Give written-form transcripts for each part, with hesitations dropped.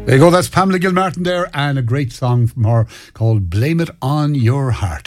There you go, that's Pamela Gilmartin there, and a great song from her called Blame It On Your Heart.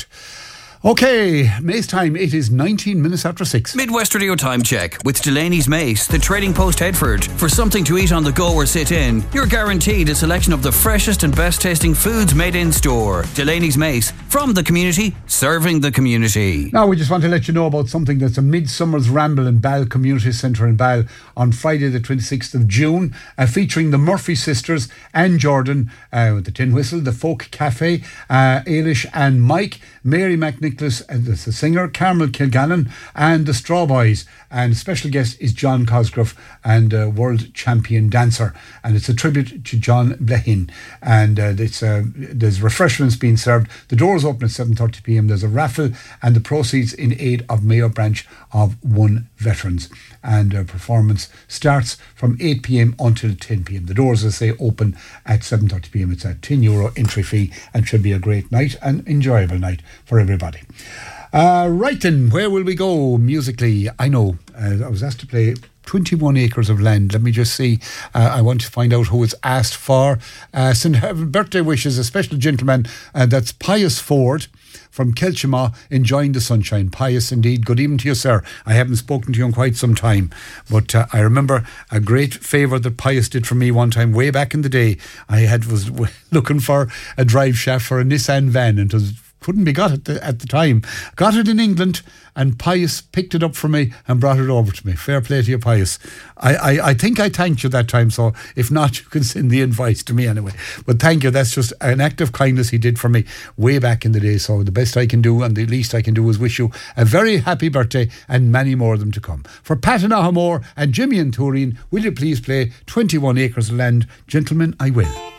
Okay, Mace time, it is 19 minutes after 6. Midwest Radio Time Check with Delaney's Mace, the Trading Post Headford. For something to eat on the go or sit in, you're guaranteed a selection of the freshest and best tasting foods made in store. Delaney's Mace, from the community, serving the community. Now we just want to let you know about something that's a Midsummer's Ramble in Ball Community Centre in Ball on Friday the 26th of June, featuring the Murphy sisters and Jordan, with the Tin Whistle, the Folk Cafe, Ailish and Mike, Mary McNicholas, the singer, Carmel Kilgannon and the Straw Boys, and special guest is John Cosgrove and world champion dancer, and it's a tribute to John Blehin, and there's refreshments being served. The doors open at 7:30pm. There's a raffle and the proceeds in aid of Mayo Branch of One Veterans, and performance starts from 8pm until 10pm. The doors, as I say, open at 7:30pm. It's a €10 entry fee and should be a great night and enjoyable night for everybody. Right then, where will we go musically? I know, I was asked to play 21 Acres of Land. Let me just see. I want to find out who it's asked for. Birthday wishes, a special gentleman, that's Pius Ford from Kelchima, enjoying the sunshine. Pius indeed. Good evening to you, sir. I haven't spoken to you in quite some time, but I remember a great favour that Pius did for me one time way back in the day. I was looking for a drive shaft for a Nissan van, and it couldn't be got at the time. Got it in England, and Pius picked it up for me and brought it over to me. Fair play to you, Pius. I think I thanked you that time, so if not, you can send the invoice to me anyway. But thank you. That's just an act of kindness he did for me way back in the day. So the best I can do and the least I can do is wish you a very happy birthday and many more of them to come. For Pat and Ahamore and Jimmy and Tureen, will you please play 21 Acres of Land? Gentlemen, I will.